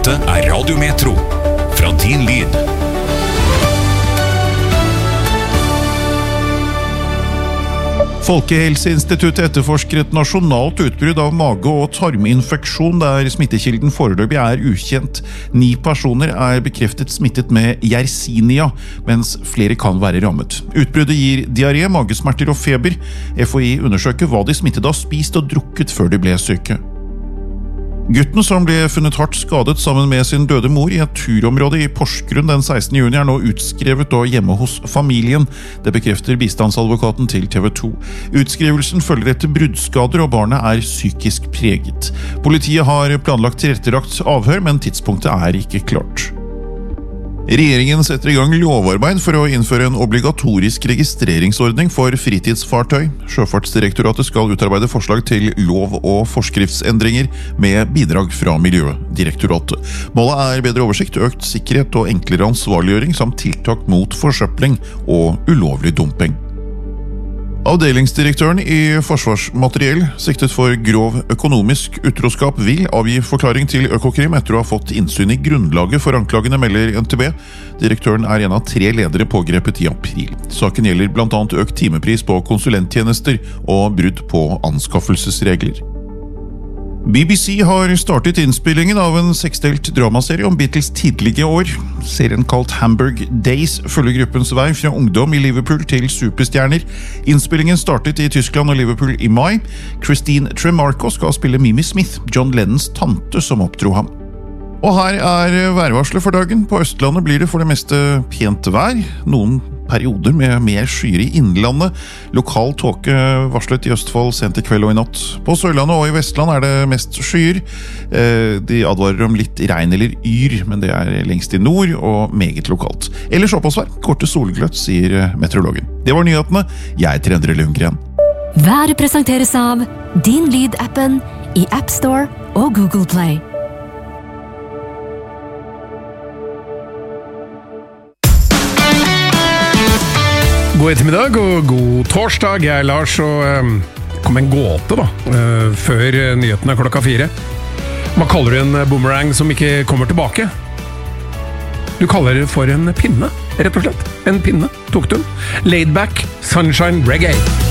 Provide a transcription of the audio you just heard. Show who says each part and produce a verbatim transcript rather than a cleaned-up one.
Speaker 1: Dette er Radio Metro, fra din lyd.
Speaker 2: Folkehelseinstituttet etterforsker et nasjonalt utbrudd av mage- og tarminfeksjon der smittekilden foreløpig er ukjent. Ni personer er bekreftet smittet med Yersinia, mens flere kan være rammet. Utbruddet gir diaré, magesmerter og feber. F H I undersøker hva de smittede har spist og drukket før de ble syke. Gutten som ble funnet hardt skadet sammen med sin døde mor i et turområde i Porsgrunn den sekstende juni er nå utskrevet og hjemme hos familien. Det bekrefter bistandsadvokaten til T V to. Utskrivelsen følger etter bruddskader og barnet er psykisk preget. Politiet har planlagt tilrettelagt avhør, men tidspunktet er ikke klart. Regjeringen setter i gang lovarbeid for å innføre en obligatorisk registreringsordning for fritidsfartøy. Sjøfartsdirektoratet skal utarbeide forslag til lov- og forskriftsendringer med bidrag fra Miljødirektoratet. Målet er bedre oversikt, økt sikkerhet og enklere ansvarliggjøring samt tiltak mot forsøpling og ulovlig dumping. Avdelingsdirektøren i Forsvarsmateriell, siktet for grov økonomisk utroskap, vil avgi forklaring til Økokrim etter å ha fått innsyn i grunnlaget for anklagene, melder N T B. Direktøren er en av tre ledere pågrepet i april. Saken gjelder blant annet økt timepris på konsulenttjenester og brudd på anskaffelsesregler. B B C har startet innspillingen av en seksdelt dramaserie om Beatles tidlige år. Serien kalt Hamburg Days følger gruppens vei fra ungdom i Liverpool til superstjerner. Innspillingen startet i Tyskland og Liverpool i mai. Christine Tremarco skal spille Mimi Smith, John Lennons tante som oppdro ham. Og her er værvarslet for dagen. På Østlandet blir det for det meste pent vær. Noen perioder med mer skyer i innlandet. Lokal tåke varslet i Østfold sent i kveld og i natt. På Sørlandet og i Vestland er det mest skyer. De advarer om litt regn eller yr, men det er lengst i nord og meget lokalt. Ellers oppholdsvær, korte solgløtt, sier meteorologen. Det var nyhetene. Jeg heter Endre Lundgren.
Speaker 3: Været presenteres av Din Lyd-appen i App Store og Google Play.
Speaker 4: God ettermiddag og god torsdag. Jeg er Lars, og um, kom en gåte da, uh, før nyhetene klokka fire. Hva kaller du en boomerang som ikke kommer tilbake? Du kaller det for en pinne, rett og slett. En pinne, tok du den. Laid back, sunshine reggae.